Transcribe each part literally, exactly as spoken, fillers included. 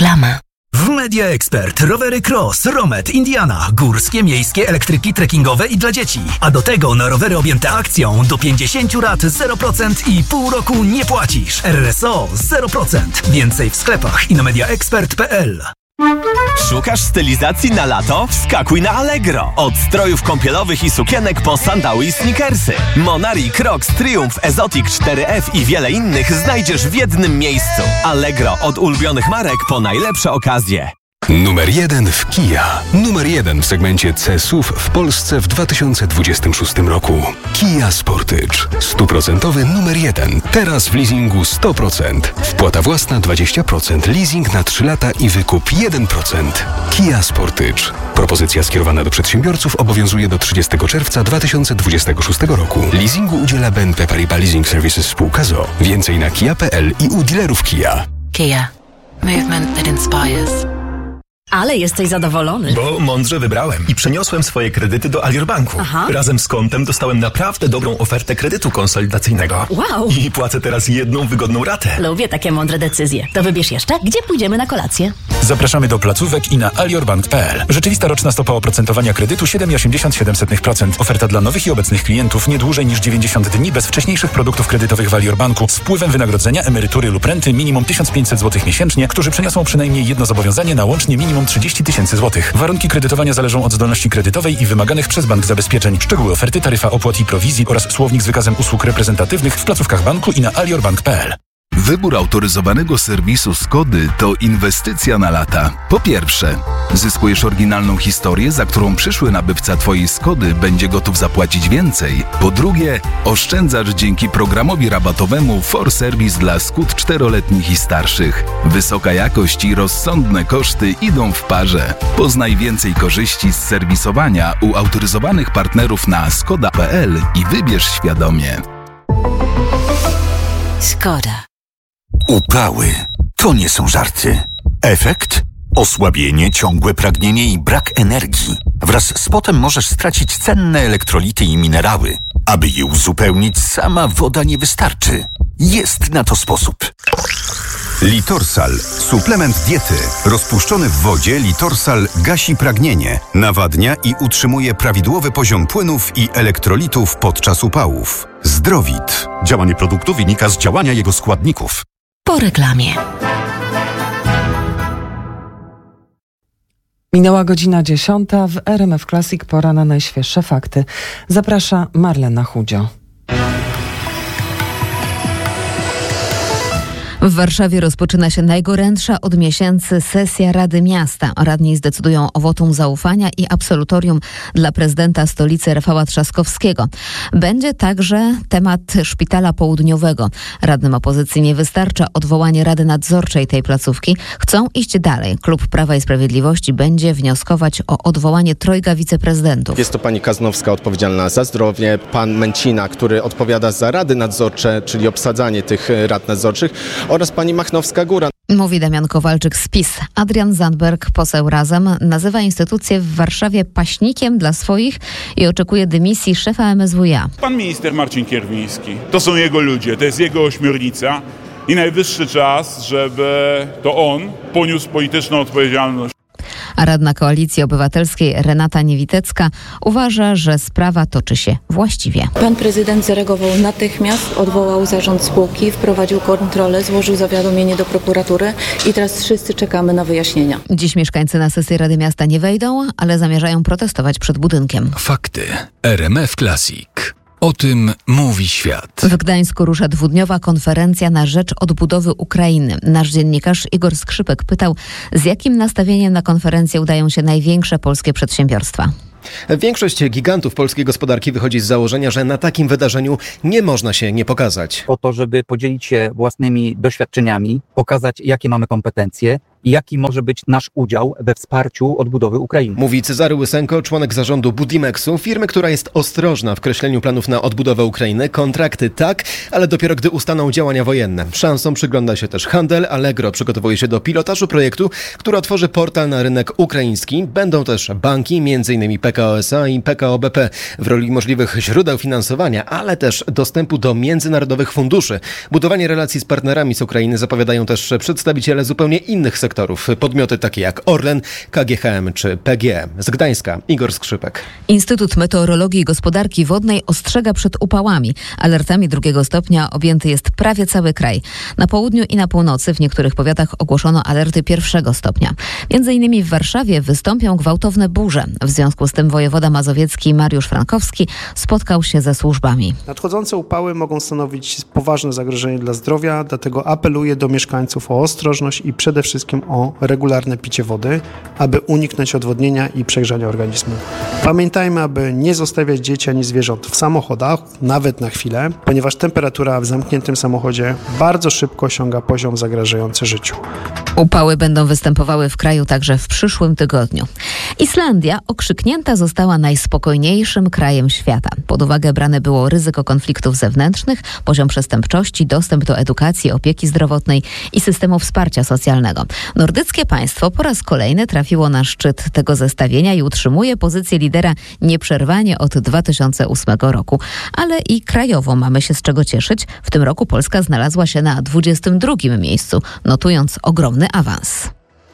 Reklama. W Media Expert rowery Cross, Romet, Indiana, górskie, miejskie, elektryki, trekkingowe i dla dzieci. A do tego na rowery objęte akcją do pięćdziesiąt rat zero procent i pół roku nie płacisz. R S O zero procent. Więcej w sklepach i na media expert kropka p l. Szukasz stylizacji na lato? Wskakuj na Allegro. Od strojów kąpielowych i sukienek po sandały i sneakersy. Monari, Crocs, Triumph, Exotic cztery F i wiele innych znajdziesz w jednym miejscu. Allegro, od ulubionych marek po najlepsze okazje. Numer jeden w Kia. Numer jeden w segmencie C S U V w Polsce w dwa tysiące dwudziestym szóstym roku. Kia Sportage. Stuprocentowy numer jeden. Teraz w leasingu sto procent. Wpłata własna dwadzieścia procent. Leasing na trzy lata i wykup jeden procent. Kia Sportage. Propozycja skierowana do przedsiębiorców obowiązuje do trzydziestego czerwca dwa tysiące dwudziestego szóstego roku. Leasingu udziela B N P Paribas Leasing Services spółka z o o. Więcej na kia kropka p l i u dealerów Kia. Kia. Movement that inspires. Ale jesteś zadowolony. Bo mądrze wybrałem i przeniosłem swoje kredyty do Alior Banku. Aha. Razem z kontem dostałem naprawdę dobrą ofertę kredytu konsolidacyjnego. Wow. I płacę teraz jedną wygodną ratę. Lubię takie mądre decyzje. To wybierz jeszcze, gdzie pójdziemy na kolację. Zapraszamy do placówek i na aliorbank kropka p l. Rzeczywista roczna stopa oprocentowania kredytu siedem przecinek osiemdziesiąt siedem procent. Oferta dla nowych i obecnych klientów nie dłużej niż dziewięćdziesiąt dni bez wcześniejszych produktów kredytowych w Alior Banku z wpływem wynagrodzenia, emerytury lub renty minimum tysiąc pięćset złotych miesięcznie, którzy przeniosą przynajmniej jedno zobowiązanie na łącznie minimum trzydzieści tysięcy złotych. Warunki kredytowania zależą od zdolności kredytowej i wymaganych przez bank zabezpieczeń. Szczegóły oferty, taryfa opłat i prowizji oraz słownik z wykazem usług reprezentatywnych w placówkach banku i na aliorbank kropka p l. Wybór autoryzowanego serwisu Skody to inwestycja na lata. Po pierwsze, zyskujesz oryginalną historię, za którą przyszły nabywca Twojej Skody będzie gotów zapłacić więcej. Po drugie, oszczędzasz dzięki programowi rabatowemu For Service dla Skód czteroletnich i starszych. Wysoka jakość i rozsądne koszty idą w parze. Poznaj więcej korzyści z serwisowania u autoryzowanych partnerów na skoda kropka p l i wybierz świadomie. Skoda. Upały to nie są żarty. Efekt? Osłabienie, ciągłe pragnienie i brak energii. Wraz z potem możesz stracić cenne elektrolity i minerały. Aby je uzupełnić, sama woda nie wystarczy. Jest na to sposób. Litorsal. Suplement diety. Rozpuszczony w wodzie Litorsal gasi pragnienie, nawadnia i utrzymuje prawidłowy poziom płynów i elektrolitów podczas upałów. Zdrowit. Działanie produktu wynika z działania jego składników. Po reklamie. Minęła godzina dziesiąta. W R M F Classic pora na najświeższe fakty. Zaprasza Marlena Chudzio. W Warszawie rozpoczyna się najgorętsza od miesięcy sesja Rady Miasta. Radni zdecydują o wotum zaufania i absolutorium dla prezydenta stolicy Rafała Trzaskowskiego. Będzie także temat Szpitala Południowego. Radnym opozycji nie wystarcza odwołanie Rady Nadzorczej tej placówki. Chcą iść dalej. Klub Prawa i Sprawiedliwości będzie wnioskować o odwołanie trojga wiceprezydentów. Jest to pani Kaznowska odpowiedzialna za zdrowie, pan Męcina, który odpowiada za rady nadzorcze, czyli obsadzanie tych rad nadzorczych, oraz pani Machnowska-Góra. Mówi Damian Kowalczyk z PiS. Adrian Zandberg, poseł Razem, nazywa instytucję w Warszawie paśnikiem dla swoich i oczekuje dymisji szefa M S W iA. Pan minister Marcin Kierwiński. To są jego ludzie, to jest jego ośmiornica i najwyższy czas, żeby to on poniósł polityczną odpowiedzialność. A radna Koalicji Obywatelskiej Renata Niewitecka uważa, że sprawa toczy się właściwie. Pan prezydent zareagował natychmiast, odwołał zarząd spółki, wprowadził kontrolę, złożył zawiadomienie do prokuratury i teraz wszyscy czekamy na wyjaśnienia. Dziś mieszkańcy na sesję Rady Miasta nie wejdą, ale zamierzają protestować przed budynkiem. Fakty. R M F Classic. O tym mówi świat. W Gdańsku rusza dwudniowa konferencja na rzecz odbudowy Ukrainy. Nasz dziennikarz Igor Skrzypek pytał, z jakim nastawieniem na konferencję udają się największe polskie przedsiębiorstwa. Większość gigantów polskiej gospodarki wychodzi z założenia, że na takim wydarzeniu nie można się nie pokazać. Po to, żeby podzielić się własnymi doświadczeniami, pokazać, jakie mamy kompetencje i jaki może być nasz udział we wsparciu odbudowy Ukrainy. Mówi Cezary Łysenko, członek zarządu Budimexu, firmy, która jest ostrożna w kreśleniu planów na odbudowę Ukrainy. Kontrakty tak, ale dopiero gdy ustaną działania wojenne. Szansą przygląda się też handel. Allegro przygotowuje się do pilotażu projektu, który otworzy portal na rynek ukraiński. Będą też banki, między innymi P K O S A i P K O B P w roli możliwych źródeł finansowania, ale też dostępu do międzynarodowych funduszy. Budowanie relacji z partnerami z Ukrainy zapowiadają też przedstawiciele zupełnie innych sektorów sektorów. Podmioty takie jak Orlen, K G H M czy P G E. Z Gdańska Igor Skrzypek. Instytut Meteorologii i Gospodarki Wodnej ostrzega przed upałami. Alertami drugiego stopnia objęty jest prawie cały kraj. Na południu i na północy w niektórych powiatach ogłoszono alerty pierwszego stopnia. Między innymi w Warszawie wystąpią gwałtowne burze. W związku z tym wojewoda mazowiecki Mariusz Frankowski spotkał się ze służbami. Nadchodzące upały mogą stanowić poważne zagrożenie dla zdrowia, dlatego apeluję do mieszkańców o ostrożność i przede wszystkim o regularne picie wody, aby uniknąć odwodnienia i przegrzania organizmu. Pamiętajmy, aby nie zostawiać dzieci ani zwierząt w samochodach, nawet na chwilę, ponieważ temperatura w zamkniętym samochodzie bardzo szybko osiąga poziom zagrażający życiu. Upały będą występowały w kraju także w przyszłym tygodniu. Islandia okrzyknięta została najspokojniejszym krajem świata. Pod uwagę brane było ryzyko konfliktów zewnętrznych, poziom przestępczości, dostęp do edukacji, opieki zdrowotnej i systemu wsparcia socjalnego. Nordyckie państwo po raz kolejny trafiło na szczyt tego zestawienia i utrzymuje pozycję lidera nieprzerwanie od dwa tysiące ósmego roku. Ale i krajowo mamy się z czego cieszyć. W tym roku Polska znalazła się na dwudziestym drugim miejscu, notując ogromny awans.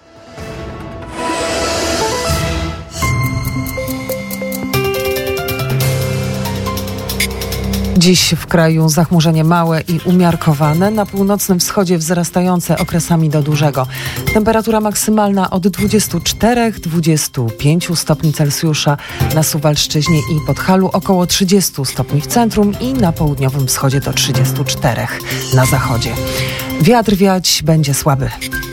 Dziś w kraju zachmurzenie małe i umiarkowane, na północnym wschodzie wzrastające okresami do dużego. Temperatura maksymalna od dwudziestu czterech do dwudziestu pięciu stopni Celsjusza, na Suwalszczyźnie i Podhalu około trzydziestu stopni w centrum i na południowym wschodzie do trzydziestu czterech na zachodzie. Wiatr wiać będzie słaby.